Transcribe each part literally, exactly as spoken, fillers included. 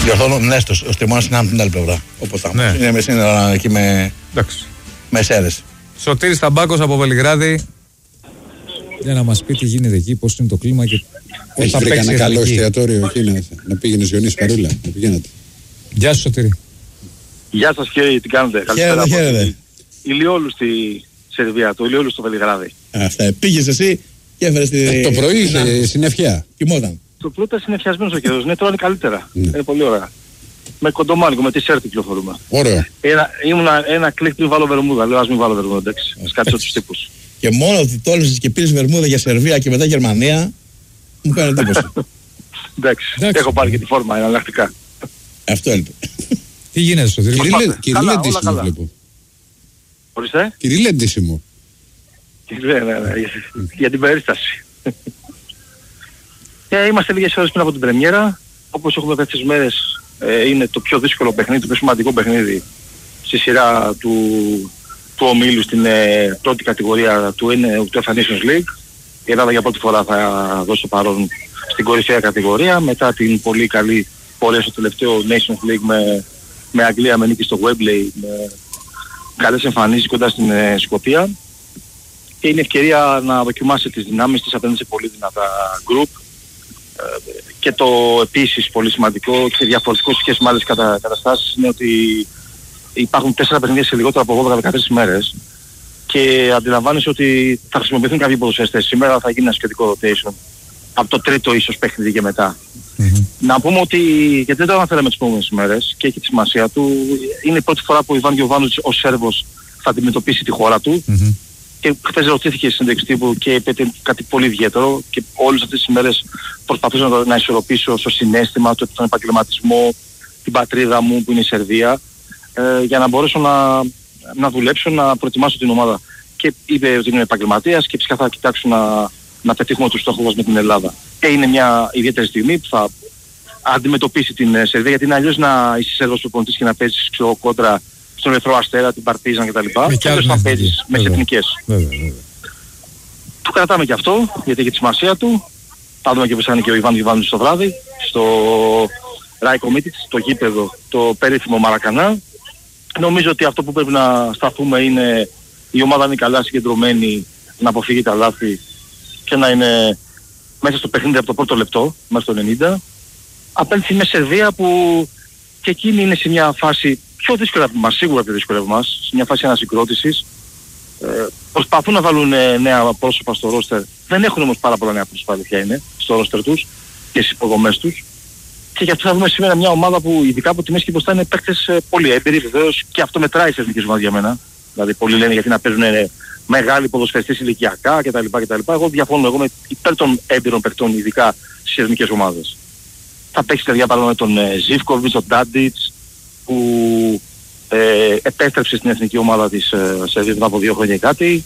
Διορθώνω, ναι, στο, ο Στριμώνας είναι από την άλλη πλευρά. Όπως τα ναι. Είναι σήμερα εκεί με, με Σέρες. Σωτήρης Ταμπάκος από Βελιγράδι. Για να μας πει τι γίνεται εκεί, πώς είναι το κλίμα και πώς έχει θα βρει παίξει ένα καλό εστιατόριο εκεί να, να πήγαινε Ιωνής Παρούλα. Να πηγαίνατε. Γεια σου Σωτήρη. Γεια σας κύριε, τι κάνετε? Χαίρετε, χαίρετε. Ηλιόλου στη Σερβία, το Ηλιόλου στο Βελιγράδι. Αυτά, πήγες εσύ και έφερες τη... Ε, το πρωί είχε συννεφιά. Κοιμόταν. Το πρωί ήταν συννεφιασμένος ο καιρός, ναι, τώρα είναι καλύτερα. Ναι. Είναι πολύ ωραία. Με κοντομάνικο, με t-shirt κυκλοφορούμε. Ωραία. Ένα, ήμουν ένα κλικ πριν βάλω βερμούδα, λέω ας μην βάλω βερμούδα, εντάξει, ας κάτσω τους τύπους. Και μόνο ότι τόλμησες και πήρες βερμούδα για Σερβία και μετά Γερμανία, μου κάνει εντύπωση. Εντάξει, έχω πάρει και τη φόρμα εναλλακτικά. Αυτό έλειπε. Τι γίνεται στο Σωτήρη? Κυριλέντησιμο βλέπω. Ορίστε. Κυριλέντησιμο. Ναι, ναι, ναι, για την περίσταση. Και είμαστε λίγες ώρες πριν από την πρεμιέρα. Όπως έχουμε πει αυτές τις μέρες, ε, είναι το πιο δύσκολο παιχνίδι, το πιο σημαντικό παιχνίδι στη σειρά του, του ομίλου στην ε, πρώτη κατηγορία του, είναι, του εφ έι Nations League. Η Ελλάδα για πρώτη φορά θα δώσει το παρόν στην κορυφαία κατηγορία μετά την πολύ καλή πορεία στο τελευταίο Nations League με, με Αγγλία, με νίκη στο Wembley, με καλές εμφανίσεις κοντά στην ε, Σκωτία. Και είναι ευκαιρία να δοκιμάσει τις δυνάμεις της απέναντι σε πολύ δυνατά group. Και το επίσης πολύ σημαντικό και διαφορετικό σχέση με άλλες κατα, καταστάσεις είναι ότι υπάρχουν τέσσερα παιχνίδια σε λιγότερο από ογδόντα με δεκατέσσερις μέρες και αντιλαμβάνεσαι ότι θα χρησιμοποιηθούν κάποιοι ποδοσφαιριστές. Σήμερα θα γίνει ένα σχετικό rotation από το τρίτο ίσως παιχνίδι και μετά. Mm-hmm. Να πούμε ότι, γιατί δεν το αναφέραμε τις επόμενες μέρες και έχει τη σημασία του, είναι η πρώτη φορά που ο Ιβάν Γιοβάνοβιτς ως Σέρβος θα αντιμετωπίσει τη χώρα του. Mm-hmm. Και χθες ρωτήθηκε στην συνέντευξη τύπου και είπε κάτι πολύ ιδιαίτερο και όλες αυτές τις ημέρες προσπαθούσα να, να ισορροπήσω στο συναίσθημα, το, τον επαγγελματισμό, την πατρίδα μου που είναι η Σερβία, ε, για να μπορέσω να, να δουλέψω, να προετοιμάσω την ομάδα. Και είπε ότι είμαι επαγγελματίας και φυσικά θα κοιτάξω να, να πετύχουμε τους στόχους μας με την Ελλάδα. Και είναι μια ιδιαίτερη στιγμή που θα αντιμετωπίσει την Σερβία, γιατί είναι αλλιώς να είσαι Σέρβος προπονητής και να παίζεις ξέρω, κόντρα στον Ερυθρό Αστέρα, την Παρτίζαν κτλ. Και άλλες να παίζεις με εθνικές. Του κρατάμε και αυτό, γιατί έχει τη σημασία του. Θα δούμε και πώς θα είναι και ο Ιβάν Γιοβάνοβιτς το βράδυ, στο Ράικο Μίτιτς, το γήπεδο, το περίφημο Μαρακανά. Νομίζω ότι αυτό που πρέπει να σταθούμε είναι η ομάδα είναι καλά συγκεντρωμένη, να αποφύγει τα λάθη και να είναι μέσα στο παιχνίδι από το πρώτο λεπτό, μέχρι το ενενήντα. Απέναντι με Σερβία που και εκείνη είναι σε μια φάση πιο δύσκολα από εμάς, σίγουρα πιο δύσκολα από εμάς, σε μια φάση ανασυγκρότησης. Ε, προσπαθούν να βάλουν ε, νέα πρόσωπα στο ρόστερ. Δεν έχουν όμως πάρα πολλά νέα πρόσωπα, αλήθεια είναι, στο ρόστερ τους και στις υποδομές τους. Και γι' αυτό θα δούμε σήμερα μια ομάδα που ειδικά από τη μέση και μπροστά είναι παίκτες ε, πολύ έμπειροι, βεβαίως και αυτό μετράει σε εθνικές ομάδες για μένα. Δηλαδή πολλοί λένε γιατί να παίζουν ε, μεγάλοι ποδοσφαιριστές ηλικιακά κτλ, κτλ. Εγώ διαφωνώ, εγώ είμαι υπέρ των έμπειρων παικτών, ειδικά στις εθνικές ομάδες. Θα παίξει παιδιά παράδειγμα με τον ε, Ζίβκοβιτς, τον Ντάντιτς, που ε, επέστρεψε στην εθνική ομάδα της ε, σε δύο από δύο χρόνια κάτι.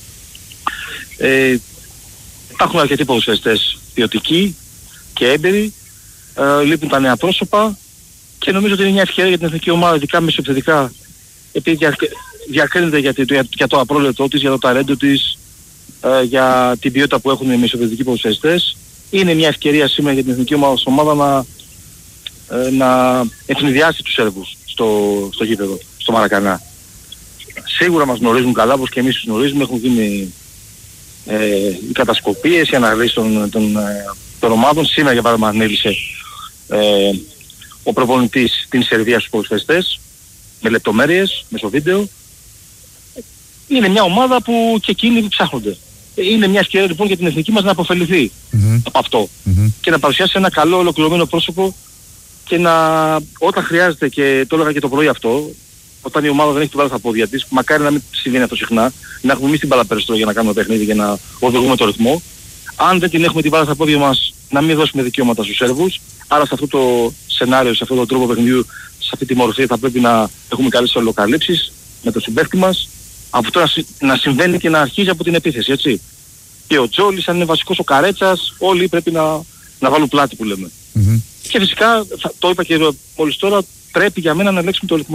Ε, υπάρχουν αρκετοί ποδοσφαιριστές ποιοτικοί και έμπειροι, ε, λείπουν τα νέα πρόσωπα και νομίζω ότι είναι μια ευκαιρία για την εθνική ομάδα, ειδικά μεσοεπιθετικά, επειδή δια, διακρίνεται για, για, για το απρόλεπτό της, για το ταλέντο της, ε, για την ποιότητα που έχουν οι μεσοεπιθετικοί ποδοσφαιριστές. Είναι μια ευκαιρία σήμερα για την εθνική ομάδα να να ευνηδιάσει τους Σέρβους στο, στο γήπεδο, στο Μαρακανά. Σίγουρα μας γνωρίζουν καλά, όπως και εμείς τους γνωρίζουμε, έχουν γίνει ε, οι κατασκοπίες, οι αναλύσεις των, των, των ομάδων. Σήμερα για παράδειγμα ανέλησε ε, ο προπονητής την Σερβία στους ποδοσφαιριστές, με λεπτομέρειες, μέσω βίντεο. Είναι μια ομάδα που και εκείνοι ψάχνονται. Είναι μια ευκαιρία λοιπόν για την εθνική μας να αποφεληθεί mm-hmm. από αυτό mm-hmm. και να παρουσιάσει ένα καλό ολοκληρωμένο πρόσωπο. Και να, όταν χρειάζεται, και το έλεγα και το πρωί αυτό, όταν η ομάδα δεν έχει την μπάλα στα πόδια της, μακάρι να μην συμβαίνει αυτό συχνά, να έχουμε εμείς την μπάλα περισσότερο για να κάνουμε παιχνίδι, για να οδηγούμε το ρυθμό. Αν δεν την έχουμε την μπάλα στα πόδια μας, να μην δώσουμε δικαιώματα στους Σέρβους. Άρα σε αυτό το σενάριο, σε αυτό το τρόπο παιχνιδιού, σε αυτή τη μορφή θα πρέπει να έχουμε καλές ολοκαλύψεις με το συμπαίχτη μας. Αυτό να, να συμβαίνει και να αρχίζει από την επίθεση, έτσι. Και ο Τζόλης, αν είναι βασικός ο Καρέτσας, όλοι πρέπει να, να βάλουν πλάτη που λέμε. Mm-hmm. Και φυσικά, θα, το είπα και μόλις τώρα, πρέπει για μένα να ελέγξουμε το ρυθμό.